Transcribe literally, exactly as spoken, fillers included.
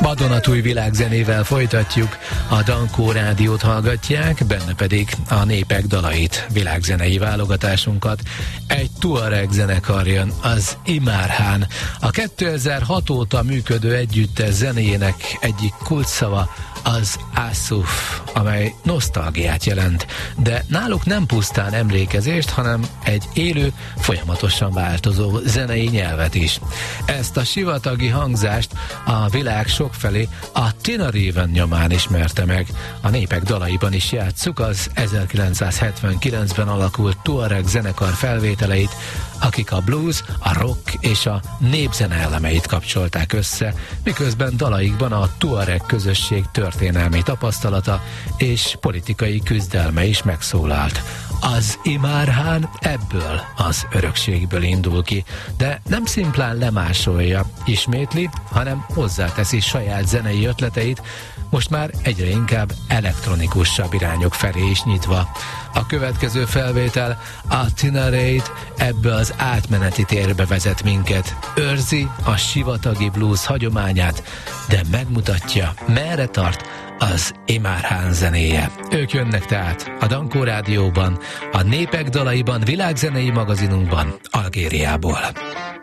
Vadonatúj világzenével folytatjuk, a Dankó Rádiót hallgatják, benne pedig a népek dalait, világzenei válogatásunkat. Egy Tuareg zenekar jön, az Imarhán. A kétezer-hat óta működő együttes zenéjének egyik kulcsszava az Asuf, amely nosztalgiát jelent, de náluk nem pusztán emlékezést, hanem egy élő, folyamatosan változó zenei nyelvet is. Ezt a sivatagi hangzást a világ sokfelé a Tina Raven nyomán ismerte meg. A népek dalaiban is játsszuk az ezerkilencszázhetvenkilencben alakult Tuareg zenekar felvételeit, akik a blues, a rock és a népzene elemeit kapcsolták össze, miközben dalaikban a Tuareg közösség történelmi tapasztalata és politikai küzdelme is megszólalt. Az Imarhán ebből az örökségből indul ki, de nem szimplán lemásolja, ismétli, hanem hozzáteszi saját zenei ötleteit, most már egyre inkább elektronikusabb irányok felé is nyitva. A következő felvétel, a Tina Raid, ebbe az átmeneti térbe vezet minket, őrzi a sivatagi blues hagyományát, de megmutatja, merre tart az Imarhán zenéje. Ők jönnek tehát a Dankó Rádióban, a népek dalaiban, világzenei magazinunkban, Algériából.